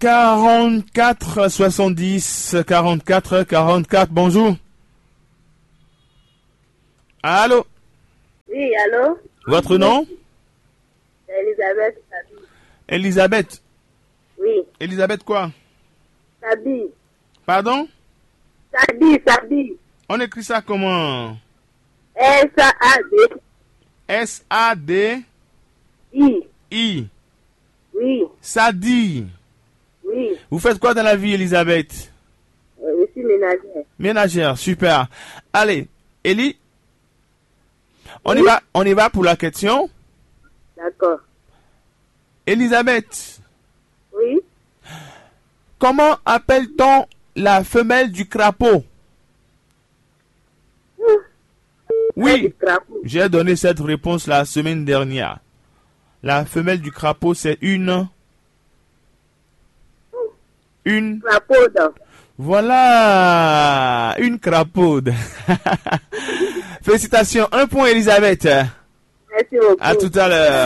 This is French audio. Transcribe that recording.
44 70 44 44. Bonjour. Allô? Oui, allô? Votre nom? Elisabeth Sabi. Elisabeth. Oui. Elisabeth quoi? Sabi. Pardon? Sabi. On écrit ça comment? S-A-D. S-A-D-I. Oui. Sadi. Oui. Vous faites quoi dans la vie, Elisabeth? Je suis ménagère. Ménagère, super. Allez, Eli, on Oui. y va pour la question. D'accord. Elisabeth, Oui. comment appelle-t-on la femelle du crapaud? Oui, Du crapaud. j'ai donné cette réponse la semaine dernière. La femelle du crapaud, c'est une... Crapaud. Voilà, une crapaude. Félicitations, un point Elisabeth. Merci beaucoup. À tout à l'heure.